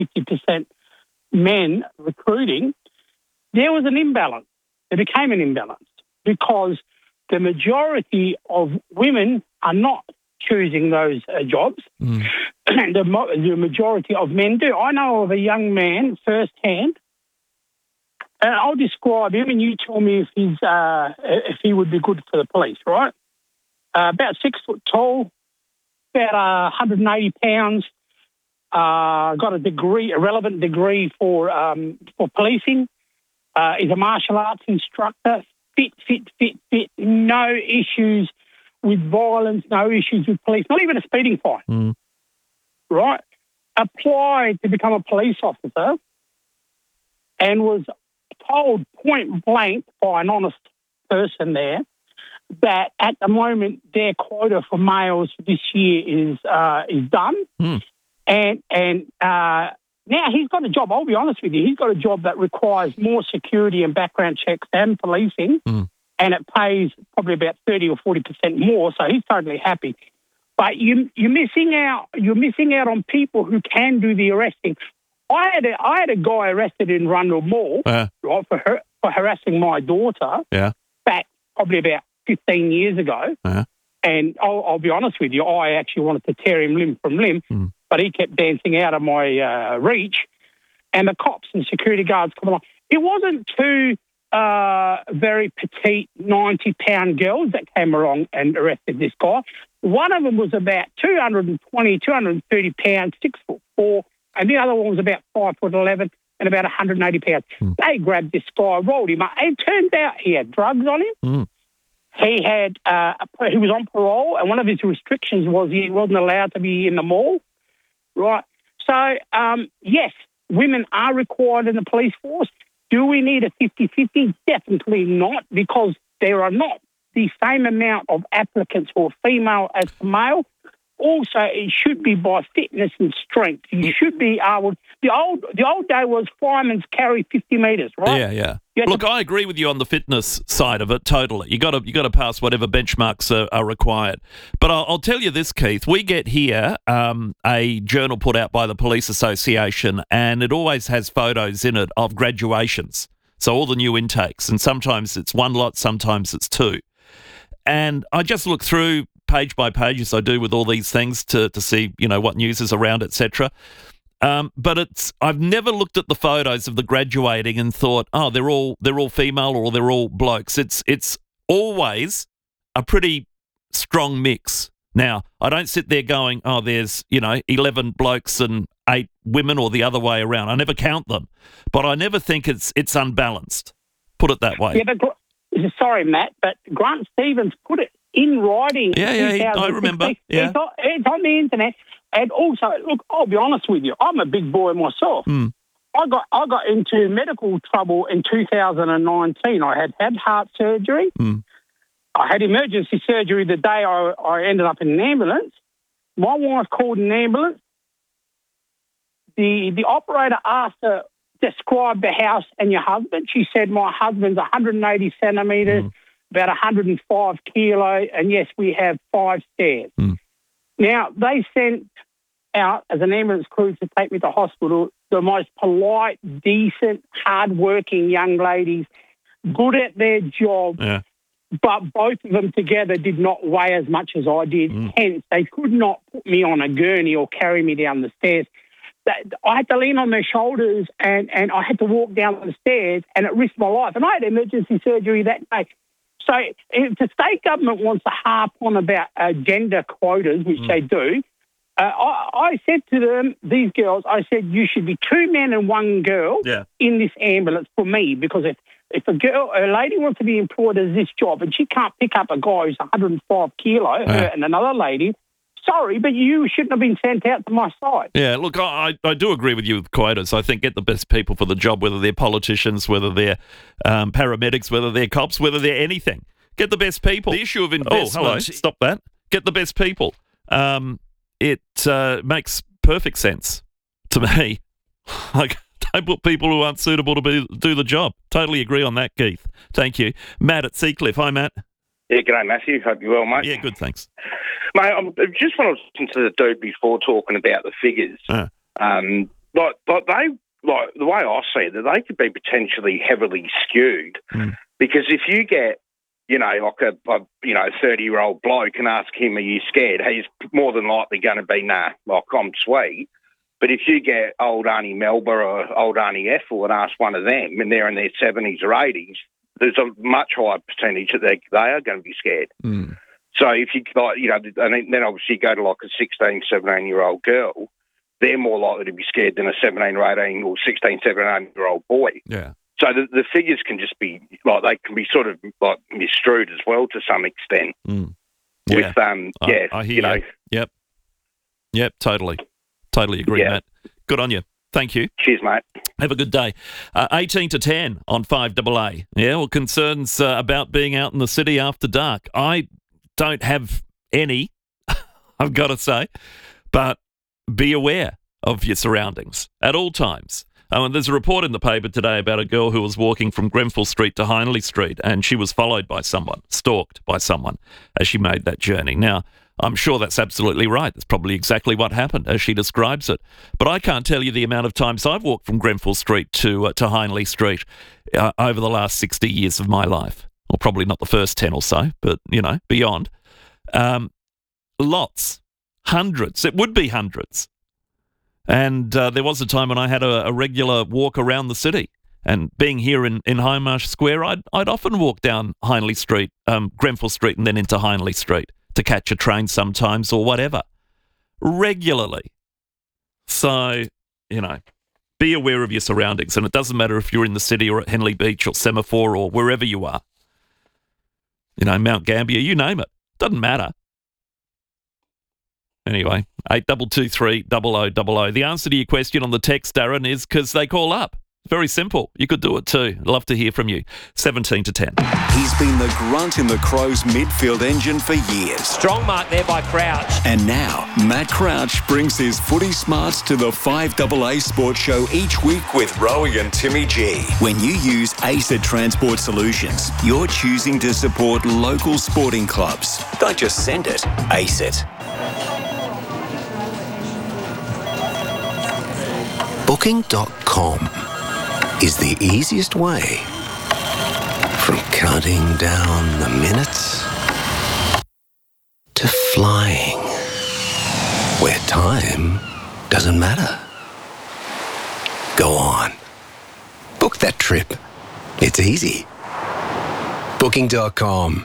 50% men recruiting, there was an imbalance. It became an imbalance because the majority of women are not choosing those jobs. The majority of men do. I know of a young man firsthand, and I'll describe him, and you tell me if he would be good for the police, right? About 6 foot tall, about 180 pounds, got a degree, a relevant degree for policing. He's a martial arts instructor, fit. No issues with violence, no issues with police, not even a speeding fine. Right? Applied to become a police officer and was told point blank by an honest person there that at the moment their quota for males this year is done. And now he's got a job, I'll be honest with you, he's got a job that requires more security and background checks than policing, and it pays probably about 30 or 40% more, so he's totally happy. But you're missing out on people who can do the arresting. I had a guy arrested in Rundle Mall right, for harassing my daughter back probably about 15 years ago. And I'll be honest with you, I actually wanted to tear him limb from limb, but he kept dancing out of my reach. And the cops and security guards come along. It wasn't two very petite 90-pound girls that came along and arrested this guy. One of them was about 220, 230 pounds, 6'4", and the other one was about 5'11" and about 180 pounds. They grabbed this guy, rolled him up, and it turned out he had drugs on him. He had he was on parole, and one of his restrictions was he wasn't allowed to be in the mall. Right. So, yes, women are required in the police force. Do we need a 50-50? Definitely not, because there are not the same amount of applicants for female as for male. Also, it should be by fitness and strength. You should be able. The old day was firemen's carry 50 metres, right? Yeah. Look, I agree with you on the fitness side of it. Totally, you got to pass whatever benchmarks are required. But I'll tell you this, Keith. We get here a journal put out by the Police Association, and it always has photos in it of graduations. So all the new intakes, and sometimes it's one lot, sometimes it's two. And I just look through page by page, as I do with all these things, to see, what news is around, etc. But I've never looked at the photos of the graduating and thought, oh, they're all female or they're all blokes. It's always a pretty strong mix. Now, I don't sit there going, oh, there's 11 blokes and 8 women, or the other way around. I never count them, but I never think it's unbalanced. Put it that way. Yeah, but sorry, Matt, but Grant Stevens put it in writing. Yeah, I remember. Yeah. It's on the internet. And also, look, I'll be honest with you, I'm a big boy myself. I got into medical trouble in 2019. I had heart surgery. I had emergency surgery the day I ended up in an ambulance. My wife called an ambulance. The operator asked her, describe the house and your husband. She said, my husband's 180 centimetres, about 105 kilo, and yes, we have 5 stairs. Now, they sent out as an ambulance crew to take me to hospital the most polite, decent, hard-working young ladies, good at their job, but both of them together did not weigh as much as I did. Hence, they could not put me on a gurney or carry me down the stairs. I had to lean on their shoulders and I had to walk down the stairs, and it risked my life. And I had emergency surgery that day. So if the state government wants to harp on about gender quotas, which they do, I said to them, these girls, I said, you should be 2 men and 1 girl in this ambulance for me, because if a lady wants to be employed as this job and she can't pick up a guy who's 105 kilo, her and another lady, sorry, but you shouldn't have been sent out to my side. Yeah, look, I do agree with you with quotas. I think get the best people for the job, whether they're politicians, whether they're paramedics, whether they're cops, whether they're anything. Get the best people. The issue of investment... Oh, hello, stop that. Get the best people. It makes perfect sense to me. Like, don't put people who aren't suitable to do the job. Totally agree on that, Keith. Thank you. Matt at Seacliff. Hi, Matt. Yeah, g'day, Matthew. Hope you're well, mate. Yeah, good, thanks. Mate, I just want to listen to the dude before talking about the figures. like the way I see it, that they could be potentially heavily skewed because if you get, like a 30-year-old bloke and ask him, are you scared? He's more than likely going to be, nah, like I'm sweet. But if you get old Auntie Melba or old Auntie Ethel and ask one of them and they're in their 70s or 80s, there's a much higher percentage that they are going to be scared. So if you, and then obviously you go to like a 16, 17-year-old girl, they're more likely to be scared than a 17 or 18 or 16, 17, 18-year-old boy. Yeah. So the figures can just be, like, they can be sort of, like, misstrued as well to some extent. Yeah. With, I hear you. Yep, totally. Totally agree, Matt. Good on you. Thank you. Cheers, mate. Have a good day. 18 to 10 on 5AA. Yeah, well, concerns about being out in the city after dark. I don't have any, I've got to say, but be aware of your surroundings at all times. And there's a report in the paper today about a girl who was walking from Grenfell Street to Hindley Street and she was followed by someone, stalked by someone as she made that journey. Now, I'm sure that's absolutely right. That's probably exactly what happened as she describes it. But I can't tell you the amount of times I've walked from Grenfell Street to Hindley Street over the last 60 years of my life. Well, probably not the first 10 or so, but, beyond. Lots. Hundreds. It would be hundreds. And there was a time when I had a regular walk around the city. And being here in Hindmarsh Square, I'd often walk down Hindley Street, Grenfell Street, and then into Hindley Street to catch a train sometimes or whatever. Regularly. So, be aware of your surroundings. And it doesn't matter if you're in the city or at Henley Beach or Semaphore or wherever you are. Mount Gambier, you name it. Doesn't matter. Anyway, 8223 0000. The answer to your question on the text, Darren, is because they call up. Very simple. You could do it too. I'd love to hear from you. 17 to 10. He's been the grunt in the Crows midfield engine for years. Strong mark there by Crouch. And now, Matt Crouch brings his footy smarts to the 5AA Sports Show each week with Rowie and Timmy G. When you use ACET Transport Solutions, you're choosing to support local sporting clubs. Don't just send it, ACET. Booking.com is the easiest way from counting down the minutes to flying where time doesn't matter. Go on. Book that trip. It's easy. Booking.com.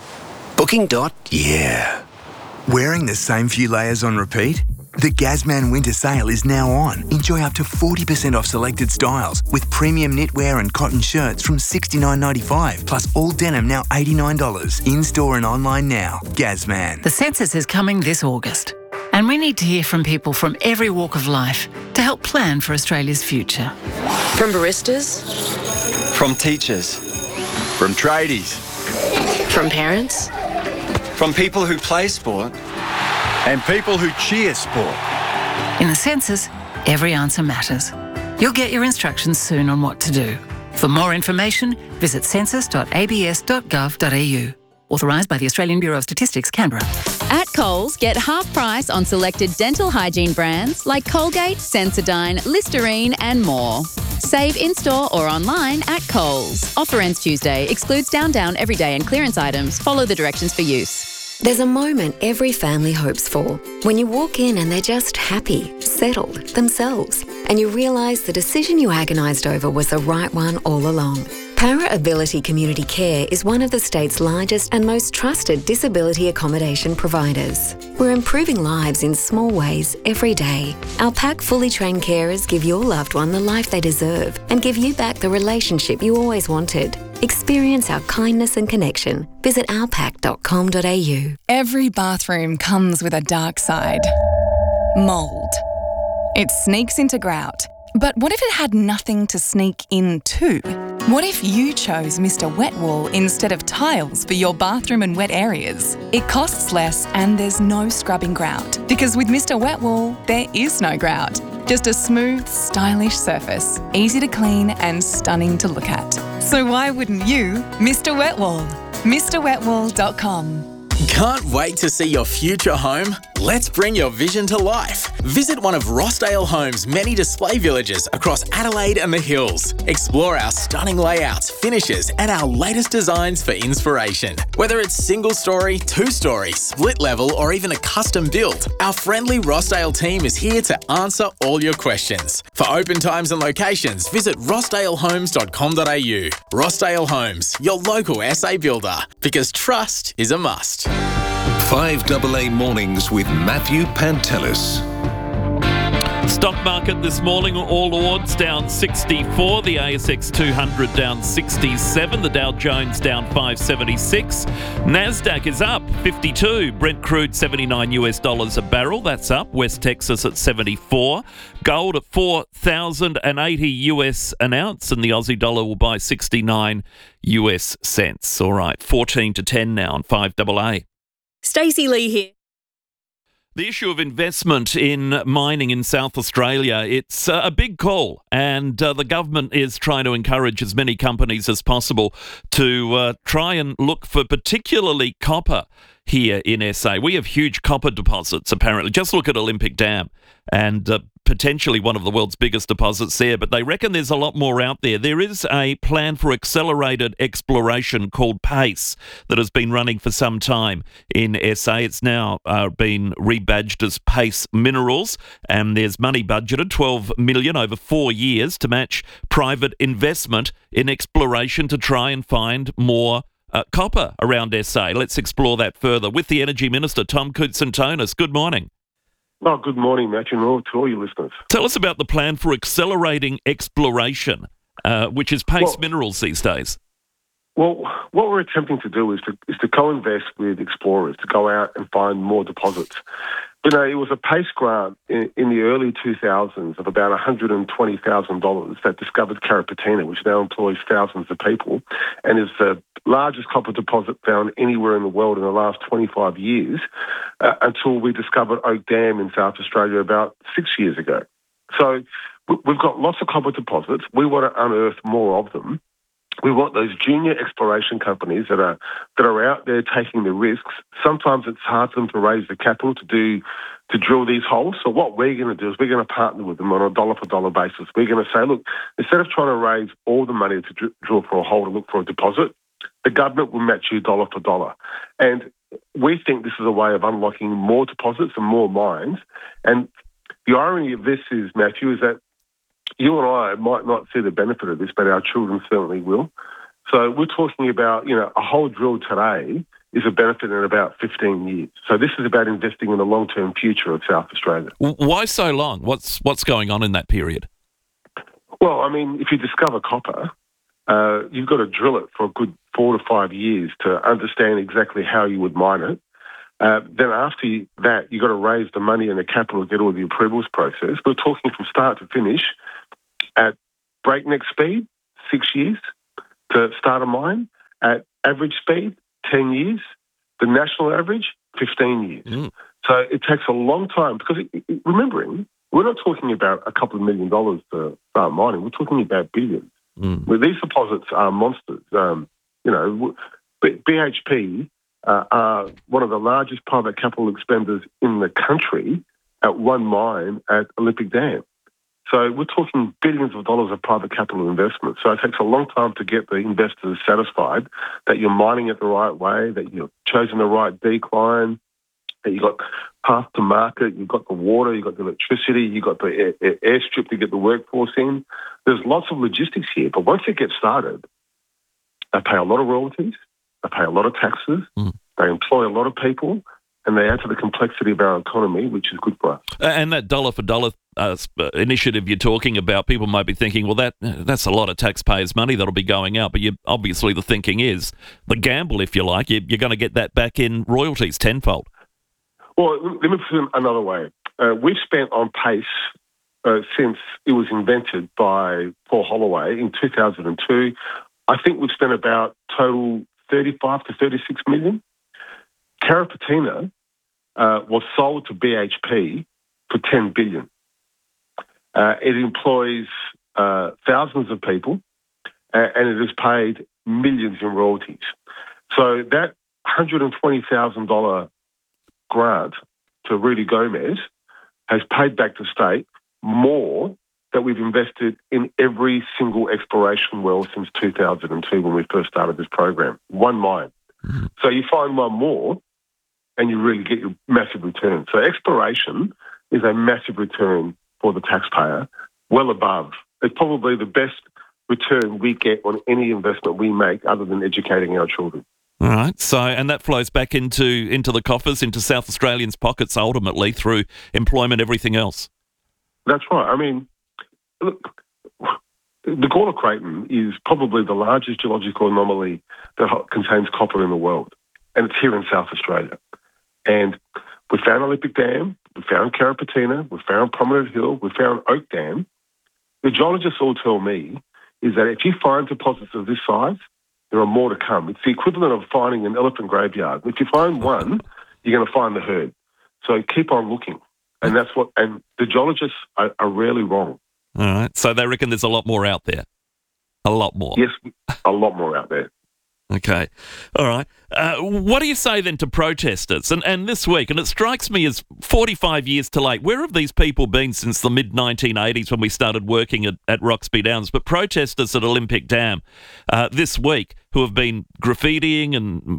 Booking.yeah. Wearing the same few layers on repeat? The Gazman Winter Sale is now on. Enjoy up to 40% off selected styles with premium knitwear and cotton shirts from $69.95, plus all denim now $89. In-store and online now. Gazman. The census is coming this August, and we need to hear from people from every walk of life to help plan for Australia's future. From baristas. From teachers. From tradies. From parents. From people who play sport. And people who cheer sport. In the census, every answer matters. You'll get your instructions soon on what to do. For more information, visit census.abs.gov.au. Authorised by the Australian Bureau of Statistics, Canberra. At Coles, get half price on selected dental hygiene brands like Colgate, Sensodyne, Listerine and more. Save in-store or online at Coles. Offer ends Tuesday. Excludes Down everyday and clearance items. Follow the directions for use. There's a moment every family hopes for. When you walk in and they're just happy, settled, themselves, and you realise the decision you agonised over was the right one all along. Para Ability Community Care is one of the state's largest and most trusted disability accommodation providers. We're improving lives in small ways every day. Our PAC fully trained carers give your loved one the life they deserve and give you back the relationship you always wanted. Experience our kindness and connection. Visit ourpac.com.au. Every bathroom comes with a dark side. Mould. It sneaks into grout. But what if it had nothing to sneak into? What if you chose Mr. Wet Wool instead of tiles for your bathroom and wet areas? It costs less and there's no scrubbing grout. Because with Mr. Wet Wool, there is no grout. Just a smooth, stylish surface, easy to clean and stunning to look at. So why wouldn't you, Mr. Wet Wool? MrWetWool.com. Can't wait to see your future home? Let's bring your vision to life. Visit one of Rossdale Homes' many display villages across Adelaide and the Hills. Explore our stunning layouts, finishes, and our latest designs for inspiration. Whether it's single story, two-story, split level, or even a custom build, our friendly Rossdale team is here to answer all your questions. For open times and locations, visit rossdalehomes.com.au. Rossdale Homes, your local SA builder, because trust is a must. 5AA Mornings with Matthew Pantelis. Stock market this morning, all odds down 64. The ASX 200 down 67. The Dow Jones down 576. Nasdaq is up 52. Brent crude $79 a barrel. That's up. West Texas at 74. Gold at $4,080 an ounce, and the Aussie dollar will buy 69 US cents. All right, 14 to 10 now on 5AA. Stacey Lee here. The issue of investment in mining in South Australia, it's a big call, and the government is trying to encourage as many companies as possible to try and look for particularly copper here in SA. We have huge copper deposits, apparently. Just look at Olympic Dam and potentially one of the world's biggest deposits there, but they reckon there's a lot more out there. There is a plan for accelerated exploration called PACE that has been running for some time in SA. It's now been rebadged as PACE Minerals, and there's money budgeted, $12 million over 4 years, to match private investment in exploration to try and find more copper around SA. Let's explore that further with the Energy Minister, Tom Koutsantonis. Good morning. Oh, good morning, Matthew, and to all your listeners. Tell us about the plan for accelerating exploration, which is PACE Minerals these days. Well, what we're attempting to do is to co-invest with explorers to go out and find more deposits. You know, it was a PACE grant in the early 2000s of about $120,000 that discovered Carrapateena, which now employs thousands of people and is the largest copper deposit found anywhere in the world in the last 25 years, until we discovered Oak Dam in South Australia about 6 years ago. So we've got lots of copper deposits. We want to unearth more of them. We want those junior exploration companies that are out there taking the risks. Sometimes it's hard for them to raise the capital to drill these holes. So what we're going to do is we're going to partner with them on a dollar-for-dollar basis. We're going to say, look, instead of trying to raise all the money to drill for a hole to look for a deposit, the government will match you dollar for dollar. And we think this is a way of unlocking more deposits and more mines. And the irony of this is, Matthew, is that you and I might not see the benefit of this, but our children certainly will. So we're talking about, a hole drilled today is a benefit in about 15 years. So this is about investing in the long-term future of South Australia. Why so long? What's going on in that period? Well, I mean, if you discover copper, you've got to drill it for a good 4 to 5 years to understand exactly how you would mine it. Then after that, you've got to raise the money and the capital to get all the approvals process. We're talking from start to finish at breakneck speed, 6 years to start a mine. At average speed, 10 years. The national average, 15 years. So it takes a long time because, remembering, we're not talking about a couple of $1 million to start mining. We're talking about billions. Well, these deposits are monsters. BHP are one of the largest private capital expenders in the country at one mine at Olympic Dam. So we're talking billions of dollars of private capital investment. So it takes a long time to get the investors satisfied that you're mining it the right way, that you've chosen the right decline, that you've got path to market, you've got the water, you've got the electricity, you've got the airstrip to get the workforce in. There's lots of logistics here, but once it gets started, they pay a lot of royalties, they pay a lot of taxes, they employ a lot of people, and they add to the complexity of our economy, which is good for us. And that dollar-for-dollar initiative you're talking about, people might be thinking, well, that's a lot of taxpayers' money that'll be going out. But obviously the thinking is the gamble, if you like, you're going to get that back in royalties tenfold. Well, let me put it another way. We've spent on PACE since it was invented by Paul Holloway in 2002. I think we've spent about total 35 to 36 million. Carrapateena was sold to BHP for $10 billion. It employs thousands of people, and it has paid millions in royalties. So that $120,000 grant to Rudy Gomez has paid back the state more that we've invested in every single exploration well since 2002 when we first started this program. One mine. Mm-hmm. So you find one more and you really get your massive return. So exploration is a massive return for the taxpayer, well above. It's probably the best return we get on any investment we make other than educating our children. All right. So, and that flows back into the coffers, into South Australians' pockets ultimately through employment, everything else. That's right. I mean, look, the Gawler Craton is probably the largest geological anomaly that contains copper in the world, and it's here in South Australia. And we found Olympic Dam, we found Carrapateena, we found Prominent Hill, we found Oak Dam. The geologists all tell me is that if you find deposits of this size, there are more to come. It's the equivalent of finding an elephant graveyard. If you find one, you're going to find the herd. So keep on looking. And that's what, and the geologists are rarely wrong. All right. So they reckon there's a lot more out there. A lot more. Yes, a lot more out there. Okay. All right. What do you say then to protesters? And this week, and it strikes me as 45 years too late, where have these people been since the mid-1980s when we started working at Roxby Downs? But protesters at Olympic Dam this week who have been graffitiing and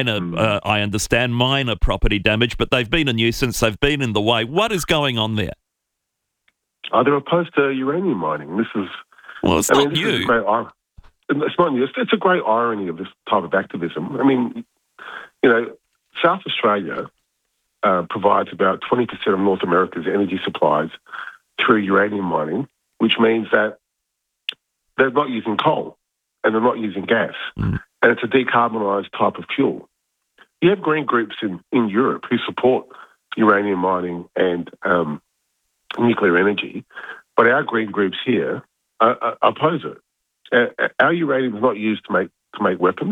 I understand, minor property damage, but they've been a nuisance, they've been in the way. What is going on there? They're opposed to uranium mining. This is... Well, it's not new. It's not new. It's a great irony of this type of activism. I mean, you know, South Australia provides about 20% of North America's energy supplies through uranium mining, which means that they're not using coal and they're not using gas. Mm. And it's a decarbonised type of fuel. You have green groups in Europe who support uranium mining and nuclear energy, but our green groups here oppose it. Our uranium is not used to make weapons.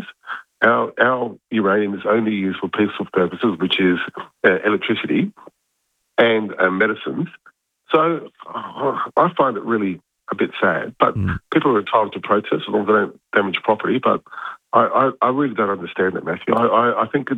Our uranium is only used for peaceful purposes, which is electricity and medicines. So I find it really a bit sad. But people are entitled to protest as long as they don't damage property. But I really don't understand that, Matthew. I think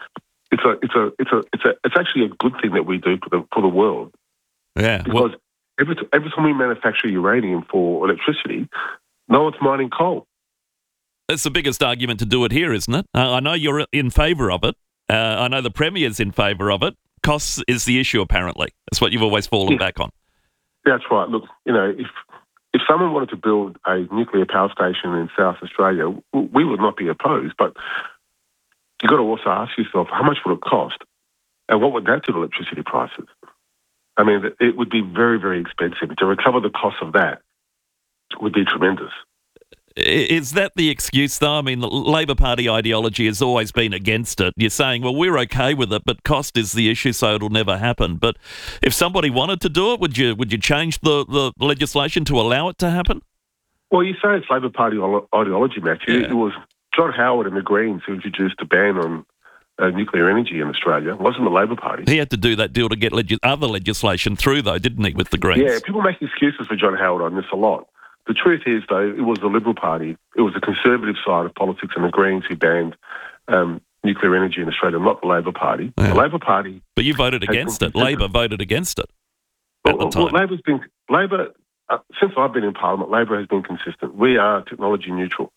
it's actually a good thing that we do for the world. Yeah. Because every time we manufacture uranium for electricity, no one's mining coal. That's the biggest argument to do it here, isn't it? I know you're in favour of it. I know the Premier's in favour of it. Costs is the issue, apparently. That's what you've always fallen back on. That's right. Look, you know, if someone wanted to build a nuclear power station in South Australia, we would not be opposed. But you've got to also ask yourself, how much would it cost? And what would that do to electricity prices? I mean, it would be very, very expensive. To recover the cost of that would be tremendous. Is that the excuse, though? I mean, the Labor Party ideology has always been against it. You're saying, well, we're okay with it, but cost is the issue, so it'll never happen. But if somebody wanted to do it, would you change the legislation to allow it to happen? Well, you say it's Labor Party ideology, Matthew. Yeah. It was John Howard and the Greens who introduced a ban on nuclear energy in Australia. It wasn't the Labor Party. He had to do that deal to get other legislation through, though, didn't he, with the Greens? Yeah, people make excuses for John Howard on this a lot. The truth is, though, it was the Liberal Party, it was the conservative side of politics and the Greens who banned nuclear energy in Australia, not the Labor Party. Yeah. The Labor Party... But you voted against it. Labor voted against it at the time. Labor, since I've been in Parliament, Labor has been consistent. We are technology neutral.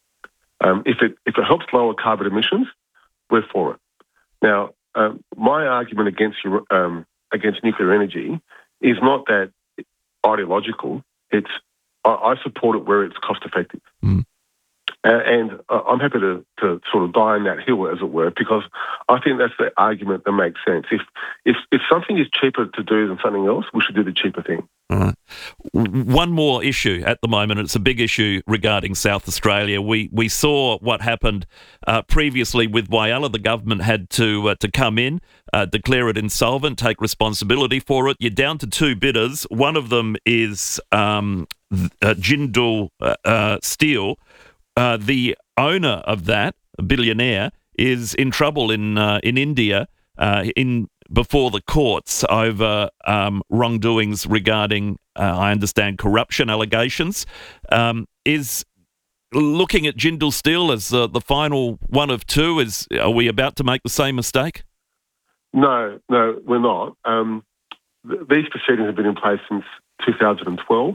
If it helps lower carbon emissions, we're for it. Now, my argument against nuclear energy is not that ideological. It's I support it where it's cost effective. Mm. And I'm happy to sort of die on that hill, as it were, because I think that's the argument that makes sense. If something is cheaper to do than something else, we should do the cheaper thing. One more issue at the moment, it's a big issue regarding South Australia. We saw what happened previously with Whyalla. The government had to come in, declare it insolvent, take responsibility for it. You're down to two bidders. One of them is Jindal Steel. The owner of that, a billionaire, is in trouble in India before the courts over wrongdoings regarding, I understand, corruption allegations. Is looking at Jindal Steel as the final one of two, are we about to make the same mistake? No, we're not. These proceedings have been in place since 2012.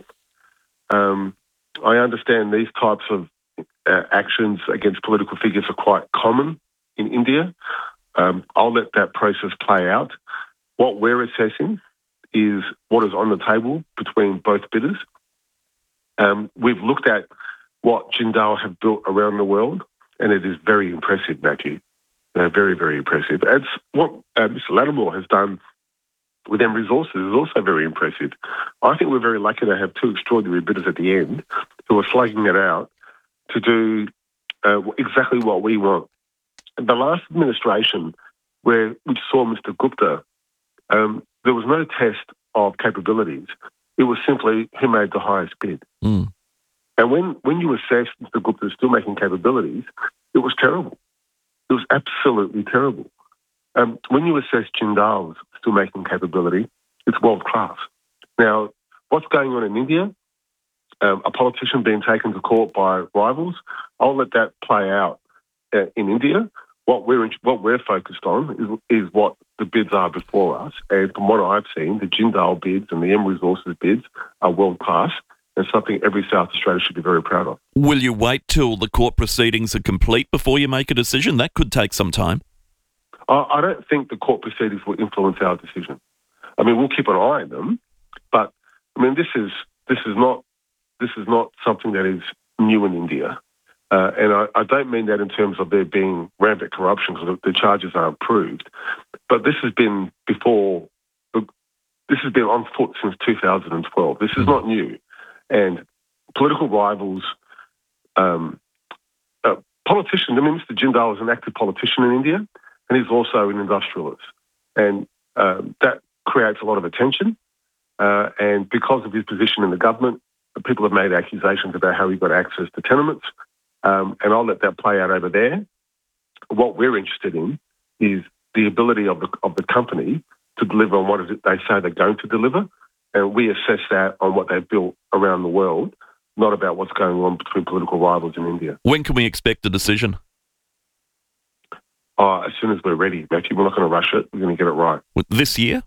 I understand these types of actions against political figures are quite common in India. I'll let that process play out. What we're assessing is what is on the table between both bidders. We've looked at what Jindal have built around the world, and it is very impressive, Matthew. Very, very impressive. It's what Mr. Lattimore has done with M Resources is also very impressive. I think we're very lucky to have two extraordinary bidders at the end who are slugging it out to do exactly what we want. The last administration, which saw Mr. Gupta, there was no test of capabilities. It was simply who made the highest bid. Mm. And when you assess Mr. Gupta's still-making capabilities, it was terrible. It was absolutely terrible. When you assess Jindal's still-making capability, it's world-class. Now, what's going on in India? A politician being taken to court by rivals. I'll let that play out in India. What we're focused on is what the bids are before us. And from what I've seen, the Jindal bids and the M Resources bids are world-class and something every South Australia should be very proud of. Will you wait till the court proceedings are complete before you make a decision? That could take some time. I don't think the court proceedings will influence our decision. I mean, we'll keep an eye on them, but I mean, this is not something that is new in India, and I don't mean that in terms of there being rampant corruption because the charges aren't proved, but this has been on foot since 2012. This is not new, and political rivals, politicians. I mean, Mr. Jindal is an active politician in India. And he's also an industrialist. And that creates a lot of attention. And because of his position in the government, people have made accusations about how he got access to tenements. And I'll let that play out over there. What we're interested in is the ability of the company to deliver on what they say they're going to deliver. And we assess that on what they've built around the world, not about what's going on between political rivals in India. When can we expect a decision? As soon as we're ready, Matthew. We're not going to rush it. We're going to get it right. This year?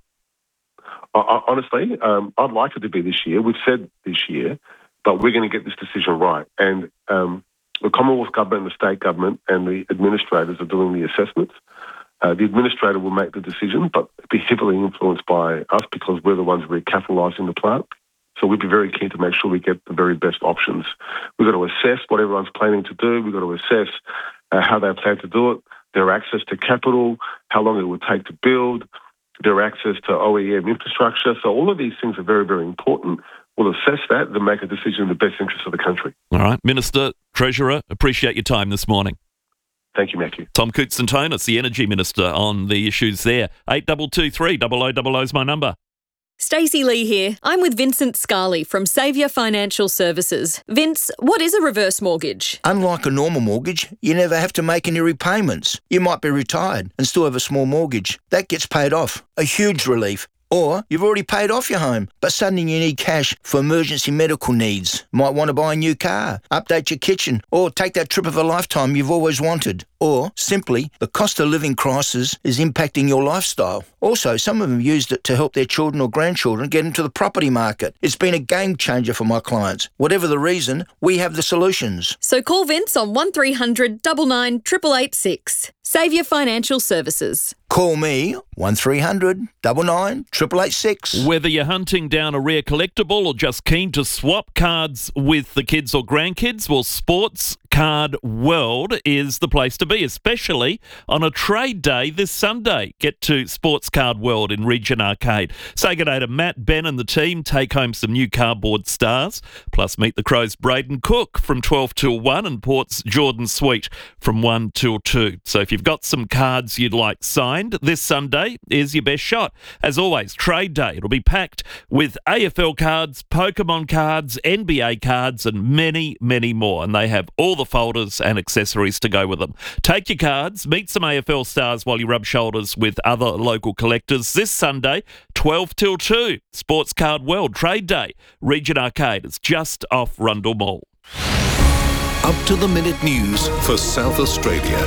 Honestly, I'd like it to be this year. We've said this year, but we're going to get this decision right. And the Commonwealth Government and the state government and the administrators are doing the assessments. The administrator will make the decision, but be heavily influenced by us because we're the ones recapitalising the plant. So we'd be very keen to make sure we get the very best options. We've got to assess what everyone's planning to do. We've got to assess how they plan to do it. Their access to capital, how long it would take to build, their access to OEM infrastructure. So all of these things are very, very important. We'll assess that and make a decision in the best interest of the country. All right. Minister, Treasurer, appreciate your time this morning. Thank you, Matthew. Tom Koutsantonis, the Energy Minister, on the issues there. 8223 0000 is my number. Stacey Lee here. I'm with Vincent Scarley from Saviour Financial Services. Vince, what is a reverse mortgage? Unlike a normal mortgage, you never have to make any repayments. You might be retired and still have a small mortgage. That gets paid off. A huge relief. Or you've already paid off your home, but suddenly you need cash for emergency medical needs. Might want to buy a new car, update your kitchen, or take that trip of a lifetime you've always wanted. Or, simply, the cost of living crisis is impacting your lifestyle. Also, some of them used it to help their children or grandchildren get into the property market. It's been a game changer for my clients. Whatever the reason, we have the solutions. So call Vince on 1300 99 886. Saviour Financial Services. Call me 1300 99 886. Whether you're hunting down a rare collectible or just keen to swap cards with the kids or grandkids, well, Sports Card World is the place to be, especially on a trade day this Sunday. Get to Sports Card World in Regent Arcade. Say good day to Matt, Ben and the team. Take home some new cardboard stars. Plus meet the Crows' Braden Cook from 12 till 1 and Port's Jordan Sweet from 1 till 2. So if you've got some cards you'd like signed, this Sunday is your best shot. As always, trade day. It'll be packed with AFL cards, Pokemon cards, NBA cards and many, many more. And they have all the folders and accessories to go with them. Take your cards, meet some AFL stars while you rub shoulders with other local collectors this Sunday, 12 till 2. Sports Card World Trade Day, Regent Arcade. It's just off Rundle Mall. up-to-the-minute news for South Australia.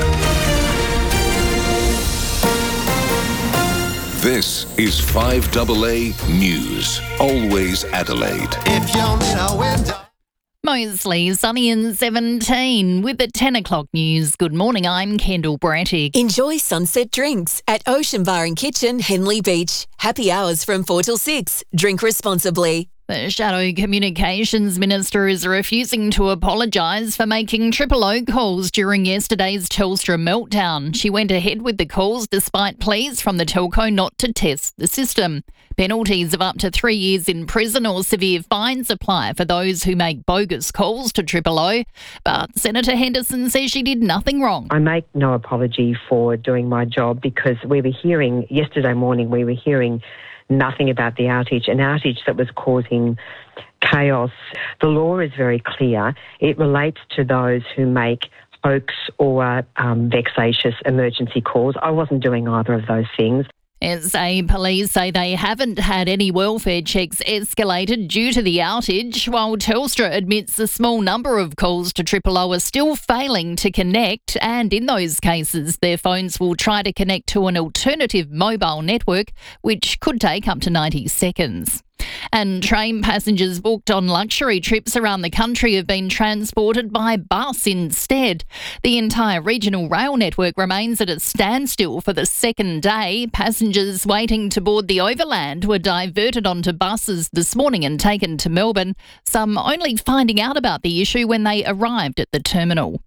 This is 5AA News. Always Adelaide. If you know when Mostly sunny and 17 with the 10 o'clock news. Good morning, I'm Kendall Brattick. Enjoy sunset drinks at Ocean Bar and Kitchen, Henley Beach. Happy hours from 4 till 6. Drink responsibly. The Shadow Communications Minister is refusing to apologise for making Triple O calls during yesterday's Telstra meltdown. She went ahead with the calls despite pleas from the telco not to test the system. Penalties of up to 3 years in prison or severe fines apply for those who make bogus calls to Triple O. But Senator Henderson says she did nothing wrong. I make no apology for doing my job because yesterday morning we were hearing nothing about the outage, an outage that was causing chaos. The law is very clear. It relates to those who make hoax or vexatious emergency calls. I wasn't doing either of those things. SA police say they haven't had any welfare checks escalated due to the outage, while Telstra admits a small number of calls to Triple O are still failing to connect, and in those cases their phones will try to connect to an alternative mobile network, which could take up to 90 seconds. And train passengers booked on luxury trips around the country have been transported by bus instead. The entire regional rail network remains at a standstill for the second day. Passengers waiting to board the Overland were diverted onto buses this morning and taken to Melbourne, some only finding out about the issue when they arrived at the terminal.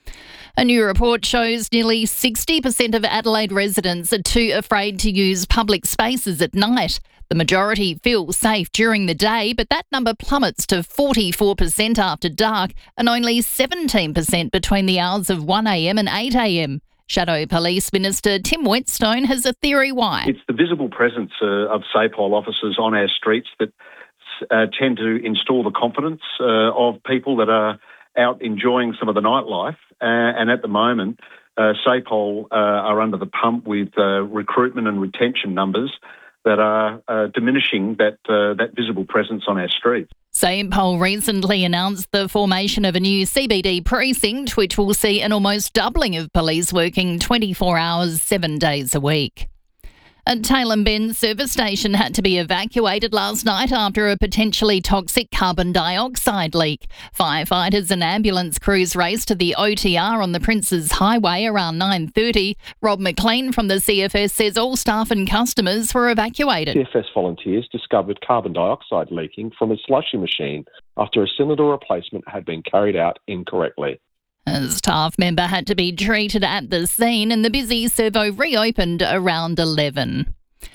A new report shows nearly 60% of Adelaide residents are too afraid to use public spaces at night. The majority feel safe during the day, but that number plummets to 44% after dark and only 17% between the hours of 1am and 8am. Shadow Police Minister Tim Whetstone has a theory why. It's the visible presence of SAPOL officers on our streets that tend to install the confidence of people that are out enjoying some of the nightlife. And at the moment, SAPOL are under the pump with recruitment and retention numbers that are diminishing that visible presence on our streets. SAPOL recently announced the formation of a new CBD precinct, which will see an almost doubling of police working 24 hours, 7 days a week. A Tailem Bend service station had to be evacuated last night after a potentially toxic carbon dioxide leak. Firefighters and ambulance crews raced to the OTR on the Princes Highway around 9:30. Rob McLean from the CFS says all staff and customers were evacuated. CFS volunteers discovered carbon dioxide leaking from a slushy machine after a cylinder replacement had been carried out incorrectly. A staff member had to be treated at the scene and the busy servo reopened around 11.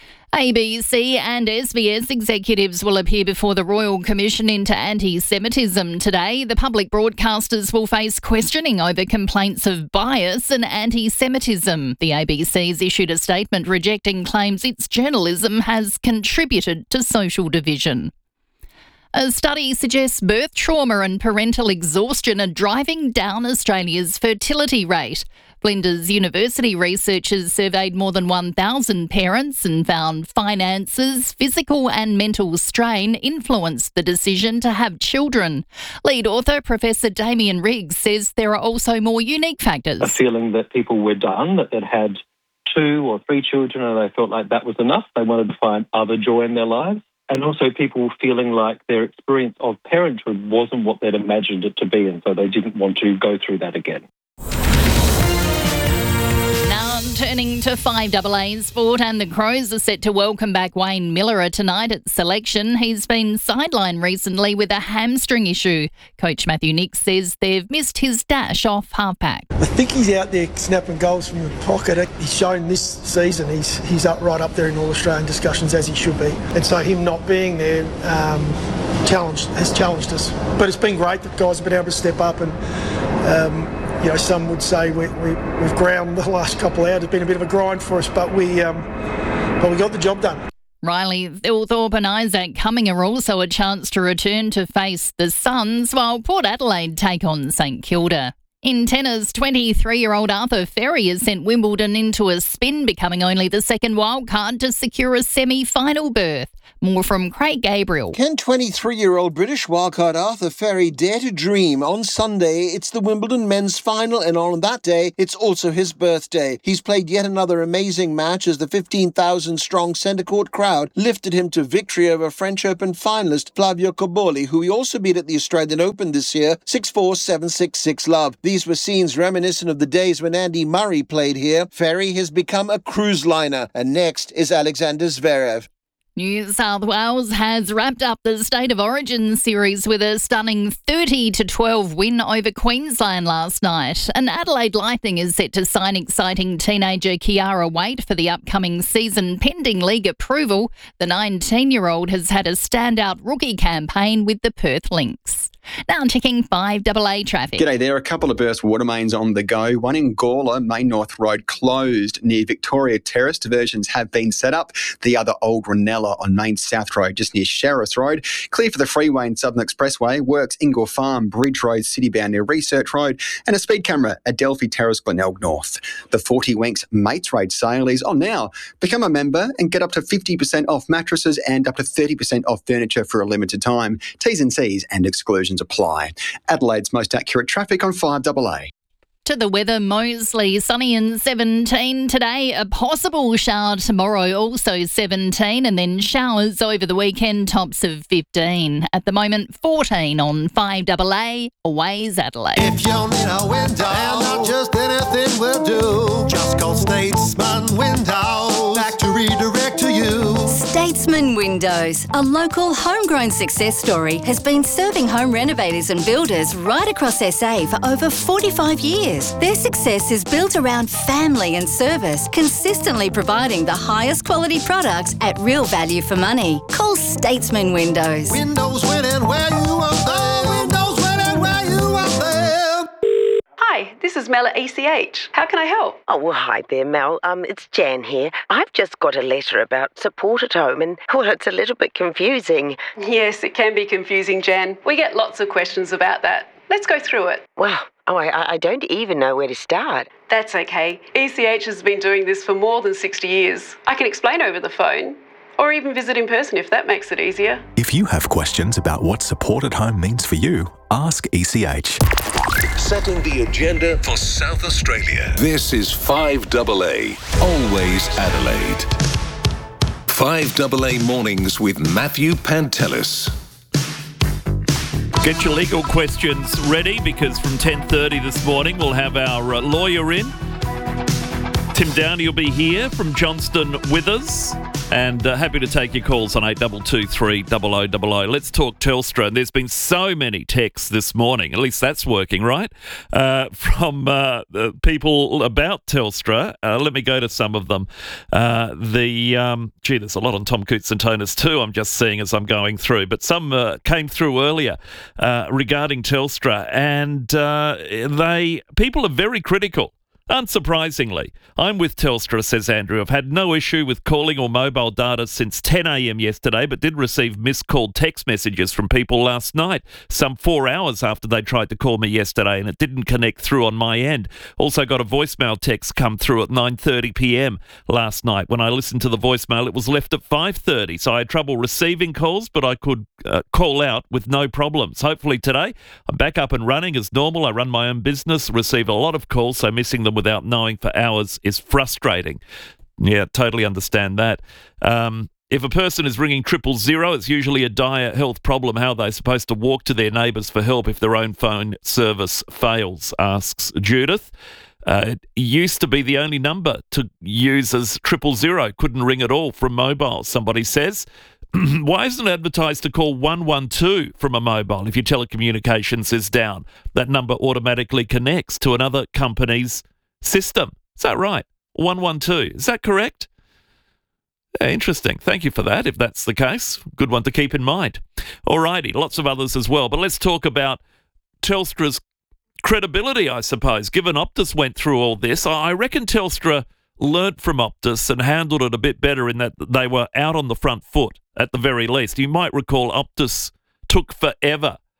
ABC and SBS executives will appear before the Royal Commission into Anti-Semitism today. The public broadcasters will face questioning over complaints of bias and anti-Semitism. The ABC's issued a statement rejecting claims its journalism has contributed to social division. A study suggests birth trauma and parental exhaustion are driving down Australia's fertility rate. Flinders University researchers surveyed more than 1,000 parents and found finances, physical and mental strain influenced the decision to have children. Lead author Professor Damien Riggs says there are also more unique factors. A feeling that people were done, that they'd had 2 or 3 children and they felt like that was enough. They wanted to find other joy in their lives. And also people feeling like their experience of parenthood wasn't what they'd imagined it to be, and so they didn't want to go through that again. Now turning to 5AA sport, and the Crows are set to welcome back Wayne Miller tonight at selection. He's been sidelined recently with a hamstring issue. Coach Matthew Nicks says they've missed his dash off halfback. I think he's out there snapping goals from the pocket. He's shown this season he's right up there in all Australian discussions, as he should be. And so him not being there has challenged us. But it's been great that guys have been able to step up and some would say we've ground the last couple of hours. It's been a bit of a grind for us, but we got the job done. Riley Thilthorpe and Isaac Cumming are also a chance to return to face the Suns, while Port Adelaide take on St Kilda. In tennis, 23-year-old Arthur Ferry has sent Wimbledon into a spin, becoming only the second wildcard to secure a semi-final berth. More from Craig Gabriel. Can 23-year-old British wildcard Arthur Ferry dare to dream? On Sunday, it's the Wimbledon men's final, and on that day, it's also his birthday. He's played yet another amazing match as the 15,000-strong centre court crowd lifted him to victory over French Open finalist Flavio Cobolli, who he also beat at the Australian Open this year, 6-4, 7-6, 6-love. These were scenes reminiscent of the days when Andy Murray played here. Ferry has become a cruise liner, and next is Alexander Zverev. New South Wales has wrapped up the State of Origin series with a stunning 30-12 win over Queensland last night. And Adelaide Lightning is set to sign exciting teenager Kiara Waite for the upcoming season. Pending league approval, the 19-year-old has had a standout rookie campaign with the Perth Lynx. Now checking 5AA traffic. G'day there. A couple of burst water mains on the go. One in Gawler, Main North Road closed near Victoria Terrace. Diversions have been set up. The other Old Ranella on Main South Road just near Sheriffs Road. Clear for the freeway and Southern Expressway. Works Ingle Farm, Bridge Road, Citybound near Research Road. And a speed camera at Delphi Terrace, Glenelg North. The 40 Winks Mates Rate sale is on now. Become a member and get up to 50% off mattresses and up to 30% off furniture for a limited time. T's and C's and exclusions apply. Adelaide's most accurate traffic on 5AA. To the weather, Moseley, sunny and 17 today. A possible shower tomorrow, also 17, and then showers over the weekend, tops of 15. At the moment, 14 on 5AA, Always Adelaide. If you need a window, and not just anything will do, just call Statesman Windows. Back to redirect to you. Statesman Windows, a local homegrown success story, has been serving home renovators and builders right across SA for over 45 years. Their success is built around family and service, consistently providing the highest quality products at real value for money. Call Statesman Windows. Windows winning where you want them. Windows winning where you want them. Hi, this is Mel at ECH. How can I help? Oh, well, hi there, Mel. It's Jan here. I've just got a letter about support at home and, well, it's a little bit confusing. Yes, it can be confusing, Jan. We get lots of questions about that. Let's go through it. Well, I don't even know where to start. That's okay. ECH has been doing this for more than 60 years. I can explain over the phone, or even visit in person if that makes it easier. If you have questions about what support at home means for you, ask ECH. Setting the agenda for South Australia. This is 5AA, Always Adelaide. 5AA Mornings with Matthew Pantelis. Get your legal questions ready because from 10:30 this morning we'll have our lawyer in. Tim Downey will be here from Johnston with us, and happy to take your calls on 8223 0000. Let's talk Telstra. And there's been so many texts this morning, at least that's working, right? From people about Telstra. Let me go to some of them. There's a lot on Tom Coots and Tonus too, I'm just seeing as I'm going through. But some came through earlier regarding Telstra, and people are very critical. Unsurprisingly, I'm with Telstra, says Andrew. I've had no issue with calling or mobile data since 10 a.m. yesterday, but did receive missed call text messages from people last night, some 4 hours after they tried to call me yesterday, and it didn't connect through on my end. Also got a voicemail text come through at 9:30 p.m. last night. When I listened to the voicemail, it was left at 5:30, so I had trouble receiving calls, but I could call out with no problems. Hopefully today, I'm back up and running as normal. I run my own business, receive a lot of calls, so missing them without knowing for hours is frustrating. Yeah, totally understand that. If a person is ringing 000, it's usually a dire health problem. How are they supposed to walk to their neighbours for help if their own phone service fails, asks Judith. It used to be the only number to use as 000. Couldn't ring at all from mobile, somebody says. Why isn't it advertised to call 112 from a mobile if your telecommunications is down? That number automatically connects to another company's system. Is that right? 112. Is that correct? Yeah, interesting. Thank you for that, if that's the case. Good one to keep in mind. Alrighty, lots of others as well. But let's talk about Telstra's credibility, I suppose, given Optus went through all this. I reckon Telstra learnt from Optus and handled it a bit better in that they were out on the front foot, at the very least. You might recall Optus took forever